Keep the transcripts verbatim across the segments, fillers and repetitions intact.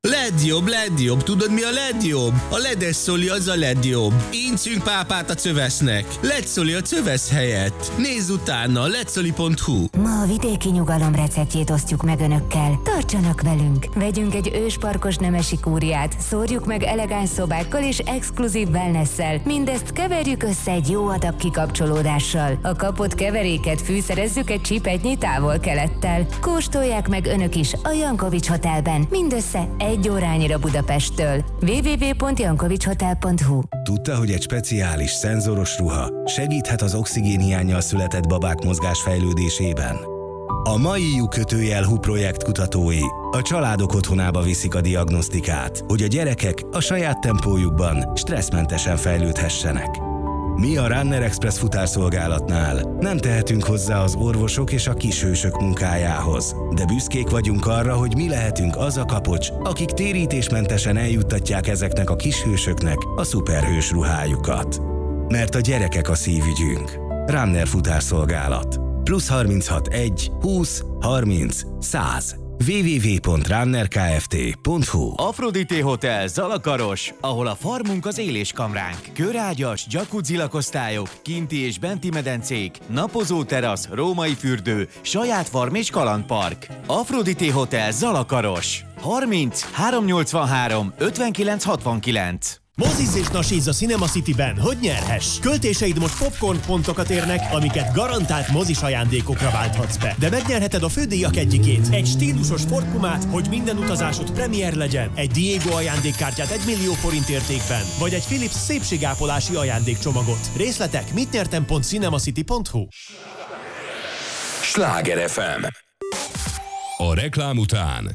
Legjobb, legjobb, tudod mi a legjobb? A ledes szoli az a legjobb. Incünk pápát a cövesznek. Letszoli a cövesz helyett. Nézz utána, letszoli pont hu. Ma a vidéki nyugalom receptjét osztjuk meg önökkel. Tartsanak velünk! Vegyünk egy ősparkos nemesi kúriát, szórjuk meg elegáns szobákkal és exkluzív wellnesszel. Mindezt keverjük össze egy jó adag kikapcsolódással. A kapott keveréket fűszerezzük egy csipetnyi távol-kelettel. Kóstolják meg önök is a Jankovics Hotelben. Mindössze egy órányira Budapesttől. double-u double-u double-u pont jankovics hotel pont hu. Tudta, hogy egy speciális, szenzoros ruha segíthet az oxigénhiánnyal született babák mozgásfejlődésében? A mai lyukkötőjel hú projekt kutatói a családok otthonába viszik a diagnosztikát, hogy a gyerekek a saját tempójukban stresszmentesen fejlődhessenek. Mi a Runner Express futárszolgálatnál nem tehetünk hozzá az orvosok és a kishősök munkájához, de büszkék vagyunk arra, hogy mi lehetünk az a kapocs, akik térítésmentesen eljuttatják ezeknek a kishősöknek a szuperhős ruhájukat. Mert a gyerekek a szívügyünk. Runner futárszolgálat. Plusz harminchat egy húsz harminc száz. double-u double-u double-u pont runner kft pont hu. Afrodité Hotel Zalakaros, ahol a farmunk az éléskamránk. Körágyas, jacuzzi lakosztályok, kinti és benti medencék, napozó terasz, római fürdő, saját farm és kalandpark. Afrodité Hotel Zalakaros. harminc háromszáznyolcvanhárom ötvenkilenc hatvankilenc. Mozizz és nasízz a Cinema Cityben, hogy nyerhess! Költéseid most popcorn pontokat érnek, amiket garantált mozis ajándékokra válthatsz be. De megnyerheted a fődíjak egyikét, egy stílusos Ford Pumát, hogy minden utazásod premier legyen, egy Diego ajándékkártyát egy millió forint értékben, vagy egy Philips szépségápolási ajándékcsomagot. Részletek mit nyertem pont cinemacity pont hu. Sláger ef em. A reklám után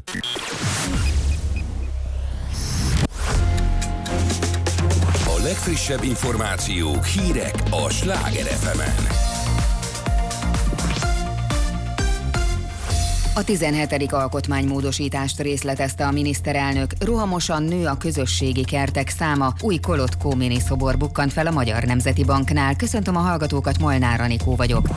A legfrissebb információk, hírek a Sláger ef emen. A tizenhetedik alkotmánymódosítást részletezte a miniszterelnök. Rohamosan nő a közösségi kertek száma. Új Kolotko mini szobor bukkant fel a Magyar Nemzeti Banknál. Köszöntöm a hallgatókat, Molnár Anikó vagyok.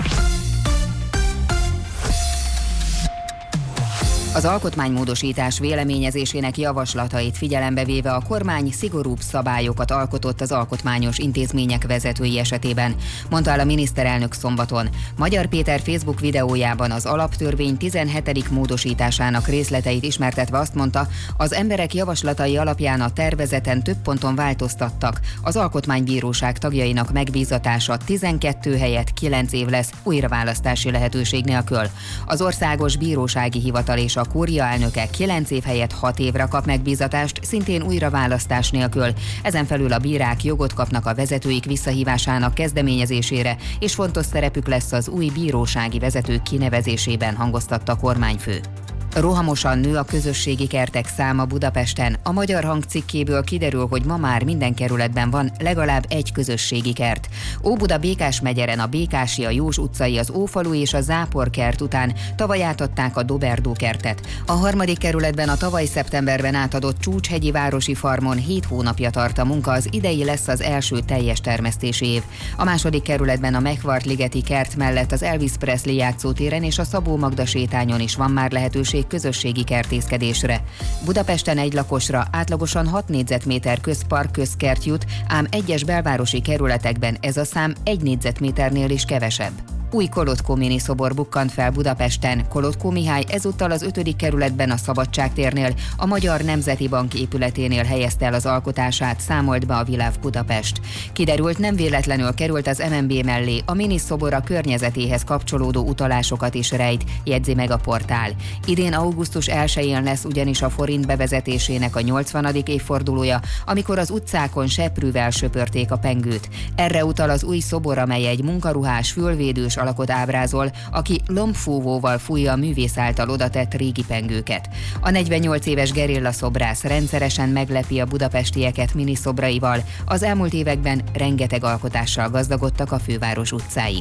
Az alkotmánymódosítás véleményezésének javaslatait figyelembe véve a kormány szigorúbb szabályokat alkotott az alkotmányos intézmények vezetői esetében, mondta el a miniszterelnök szombaton. Magyar Péter Facebook videójában az alaptörvény tizenhetedik módosításának részleteit ismertetve azt mondta, az emberek javaslatai alapján a tervezeten több ponton változtattak. Az alkotmánybíróság tagjainak megbízatása tizenkét helyett kilenc év lesz újraválasztási lehetőség nélkül. Az Országos Bírósági Hivatal és a kúria elnöke kilenc év helyett hat évre kap megbízatást, szintén újraválasztás nélkül. Ezen felül a bírák jogot kapnak a vezetőik visszahívásának kezdeményezésére, és fontos szerepük lesz az új bírósági vezetők kinevezésében, hangoztatta a kormányfő. Rohamosan nő a közösségi kertek száma Budapesten. A Magyar Hang cikkéből kiderül, hogy ma már minden kerületben van legalább egy közösségi kert. Óbuda Békás megyeren a Békási, a Jós utcai, az Ófalu és a Zápor kert után tavaly átadták a Doberdó kertet. A harmadik kerületben a tavaly szeptemberben átadott Csúcshegyi városi farmon hét hónapja tart a munka, az idei lesz az első teljes termesztési év. A második kerületben a Megvart-ligeti kert mellett az Elvis Presley játszótéren és a Szabó Magda sétányon is van már lehetőség közösségi kertészkedésre. Budapesten egy lakosra átlagosan hat négyzetméter közpark közkert jut, ám egyes belvárosi kerületekben ez a szám egy négyzetméternél is kevesebb. Új Kolotko mini szobor bukkant fel Budapesten. Kolotko Mihály ezúttal az ötödik kerületben a Szabadságtérnél, a Magyar Nemzeti Bank épületénél helyezte el az alkotását, számolt be a Világ Budapest. Kiderült, nem véletlenül került az em en bé mellé, a mini szobor a környezetéhez kapcsolódó utalásokat is rejt, jegyzi meg a portál. Idén augusztus elsején lesz ugyanis a forint bevezetésének a nyolcvanadik évfordulója, amikor az utcákon seprűvel söpörték a pengőt. Erre utal az új szobor, amely egy munkaruhás, fülvédős alakot ábrázol, aki lombfúvóval fújja a művész által odatett régi pengőket. A negyvennyolc éves gerilla szobrász rendszeresen meglepi a budapestieket miniszobraival, az elmúlt években rengeteg alkotással gazdagodtak a főváros utcái.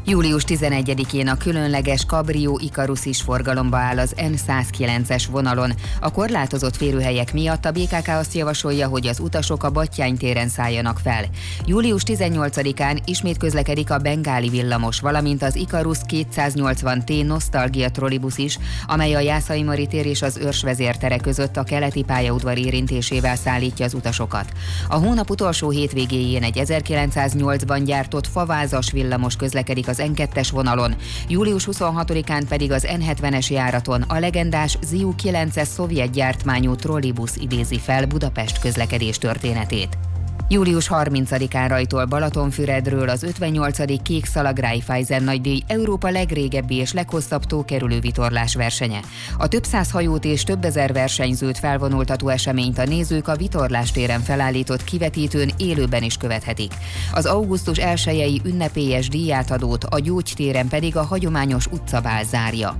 július tizenegyedikén a különleges Cabrio Icarus is forgalomba áll az N százkilences vonalon. A korlátozott férőhelyek miatt a bé ká ká azt javasolja, hogy az utasok a Batthyány téren szálljanak fel. július tizennyolcadikán ismét közlekedik a Bengáli villamos, valamint az Icarus kétszáznyolcvan T Nostalgia trollibusz is, amely a Jászai Mari tér és az Őrsvezér tere között a keleti pályaudvar érintésével szállítja az utasokat. A hónap utolsó hétvégéjén egy ezerkilencszáznyolcban gyártott favázas villamos közlekedik az N kettes vonalon, július huszonhatodikán pedig az N hetvenes járaton a legendás Ziu kilences szovjet gyártmánú trollibusz idézi fel Budapest közlekedés történetét. július harmincadikán rajtol Balatonfüredről az ötvennyolcadik Kék Szalag Raiffeisen nagydíj Európa legrégebbi és leghosszabb tókerülő vitorlás versenye. A több száz hajót és több ezer versenyzőt felvonultató eseményt a nézők a Vitorlás téren felállított kivetítőn élőben is követhetik. Az augusztus elsejei ünnepélyes díjátadót a Gyógytéren pedig a hagyományos utcabál zárja.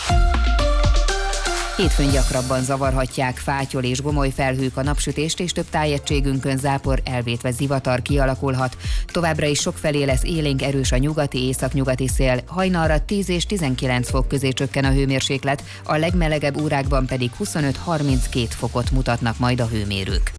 Hétfőn gyakrabban zavarhatják fátyol és gomoly felhők a napsütést, és több tájegységünkön zápor, elvétve zivatar kialakulhat. Továbbra is sokfelé lesz élénk erős a nyugati északnyugati szél, hajnalra tíz és tizenkilenc fok közé csökken a hőmérséklet, a legmelegebb órákban pedig huszonöt-harminckét fokot mutatnak majd a hőmérők.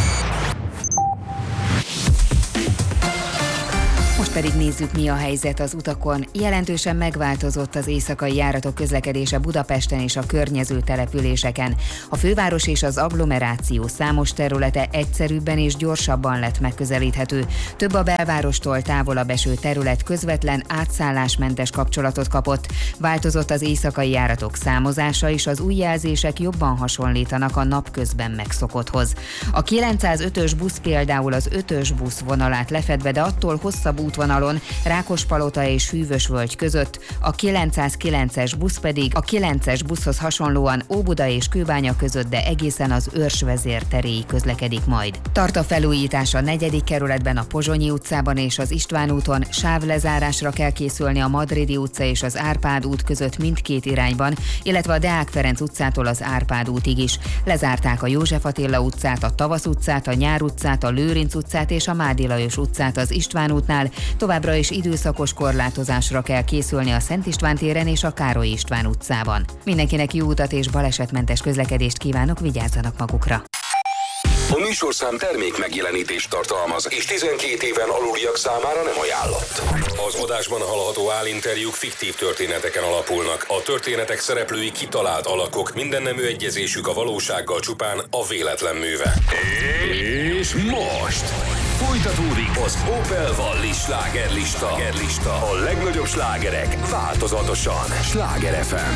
Most pedig nézzük, mi a helyzet az utakon. Jelentősen megváltozott az éjszakai járatok közlekedése Budapesten és a környező településeken. A főváros és az agglomeráció számos területe egyszerűbben és gyorsabban lett megközelíthető. Több a belvárostól távolabb eső terület közvetlen átszállásmentes kapcsolatot kapott. Változott az éjszakai járatok számozása, és az új jelzések jobban hasonlítanak a napközben megszokotthoz. A kilencszázötös busz például az ötös busz vonalát lefedve, de attól hosszabb útvonalon Rákospalota és Hűvösvölgy között, a kilencszázkilences busz pedig a kilences buszhoz hasonlóan Óbuda és Kőbánya között, de egészen az Őrsvezér teréig közlekedik majd. Tart a felújítás a negyedik kerületben, a Pozsonyi utcában és az István úton, sávlezárásra kell készülni a Madridi utca és az Árpád út között mindkét irányban, illetve a Deák Ferenc utcától az Árpád útig is. Lezárták a József Attila utcát, a Tavasz utcát, a Nyár utcát, a Lőrinc utcát és a Mádi Lajos utcát az István útnál. Továbbra is időszakos korlátozásra kell készülni a Szent István téren és a Károly István utcában. Mindenkinek jó utat és balesetmentes közlekedést kívánok, vigyázzanak magukra! A műsorszám termék megjelenítést tartalmaz, és tizenkét éven aluliak számára nem ajánlott. Az adásban hallható állinterjúk fiktív történeteken alapulnak. A történetek szereplői kitalált alakok, mindennemű egyezésük a valósággal csupán a véletlen műve. És most folytatódik az Opel Vallis slágerlista. A legnagyobb slágerek változatosan. Sláger ef em.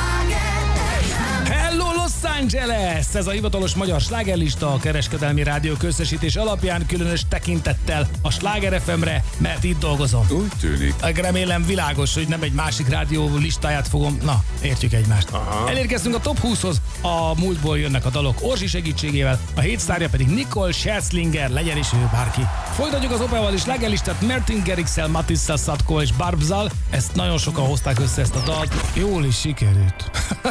Hello Los Angeles! Ez a hivatalos magyar slágerlista a kereskedelmi rádió közösítés alapján, különös tekintettel a Sláger ef emre, mert itt dolgozom. Úgy tűnik. Remélem világos, hogy nem egy másik rádió listáját fogom. Na, értjük egymást. Aha. Elérkeztünk a top húszhoz, a múltból jönnek a dalok Orsi segítségével, a hét sztárja pedig Nicole Scherzinger, legyen is ő bárki. Folytatjuk az Opel Vallis slágerlistát Martin Garrixel, Matissal, Szatko és Barbzal. Ezt nagyon sokan hozták össze ezt a dalt. Jól is sikerült.